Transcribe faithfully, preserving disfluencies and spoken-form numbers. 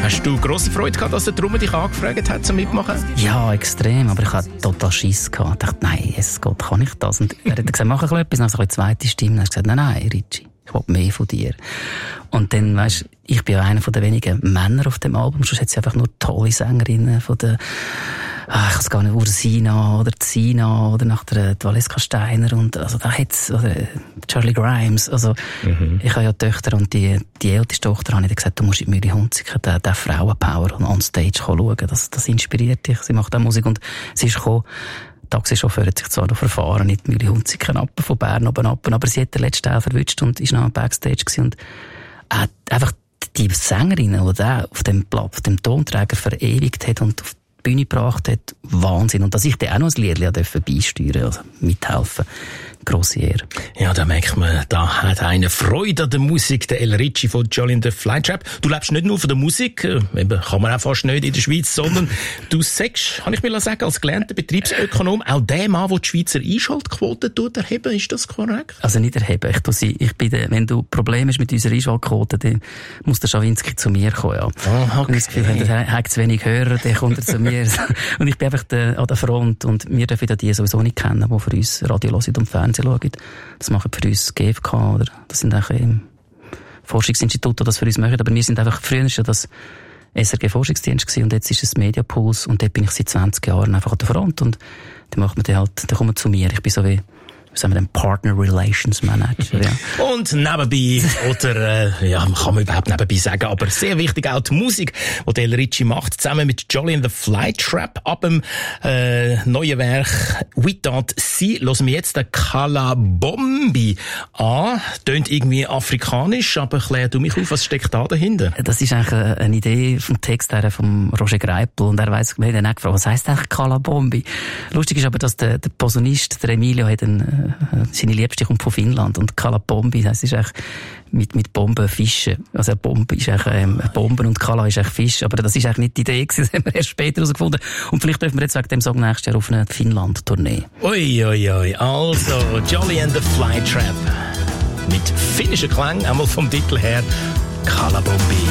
Hast du grosse Freude gehabt, dass der Drummer dich angefragt hat, zum Mitmachen? Ja, extrem, aber ich hatte total Schiss gehabt. Ich dachte, nein, es geht, kann ich das? Und er hat gesagt, mach ein bisschen etwas, dann habe ich eine zweite Stimme. Dann hat er gesagt, nein, nein, Richie, ich will mehr von dir. Und dann, weisst, ich bin ja einer der wenigen Männer auf dem Album, sonst hat es einfach nur tolle Sängerinnen von der, ah, ich weiß gar nicht, Ursina oder Zina oder nach der Valeska Steiner und, also da hat's, oder Charlie Grimes, also, mhm. ich habe ja Töchter und die, die älteste Tochter habe ich gesagt, du musst in Mühle Hunziker, der, der Frauenpower on Stage schauen, das, das inspiriert dich, sie macht auch Musik und sie ist gekommen, der Taxichauffeur hat sich zwar noch verfahren, nicht Mühle Hunziker ab, von Bern oben ab, aber sie hat den letzten Teil verwünscht und ist noch am Backstage gewesen und hat einfach die Sängerin, die der auf dem Blatt, auf dem Tonträger verewigt hat und auf die Bühne gebracht hat, Wahnsinn. Und dass ich da auch noch ein Liedchen beisteuern, also mithelfen, grosse Ehre. Ja, da merkt man, da hat einer Freude an der Musik, der El Richie von Jolly and the Flytrap. Du lebst nicht nur von der Musik, äh, kann man auch fast nicht in der Schweiz, sondern du sagst, kann ich mir sagen, als gelernter Betriebsökonom, auch der Mann, der die Schweizer Einschaltquote tut erheben, ist das korrekt? Also nicht erheben, ich, sie, ich bin der, wenn du Probleme hast mit unserer Einschaltquote, dann muss der Schawinski zu mir kommen, ja. Oh, okay. Und das Gefühl, wenn er hat zu wenig Hörer, dann kommt er zu mir. Und ich bin einfach der, an der Front und wir dürfen ja die sowieso nicht kennen, die für uns Radio hören und Fernsehen schauen. Das machen für uns G F K oder das sind auch ähm, Forschungsinstitute, die das für uns machen. Aber wir sind einfach, früher schon das S R G-Forschungsdienst gewesen und jetzt ist es Mediapuls und dort bin ich seit zwanzig Jahren einfach an der Front und dann macht man dann halt, dann kommt man zu mir. Ich bin so wie, wie sagen wir denn, Partner Relations Manager, ja. Und nebenbei, oder, äh, ja, kann man überhaupt nebenbei sagen, aber sehr wichtig auch die Musik, die der El Richie macht, zusammen mit Jolly and the Flytrap, ab dem, äh, neuen Werk We Don't See, hören wir jetzt den Kalabombi an. Tönt irgendwie afrikanisch, aber klär du mich auf, was steckt da dahinter? Das ist eigentlich eine Idee vom Text her von Roger Greipel und er weiss, wir haben ihn auch gefragt, was heisst eigentlich Kalabombi? Lustig ist aber, dass der, der Posaunist, der Emilio, hat einen, seine Liebste kommt von Finnland und Kalabombi, das ist eigentlich mit, mit Bomben fischen. Also eine Bombe ist eigentlich ähm, Bomben und Kala ist eigentlich Fisch, aber das ist eigentlich nicht die Idee gewesen, das haben wir erst später herausgefunden. Und vielleicht dürfen wir jetzt wegen dem Song nächstes Jahr auf eine Finnland-Tournee. Ui, ui, ui. Also, Jolly and the Flytrap. Mit finnischen Klang, einmal vom Titel her, Kalabombi.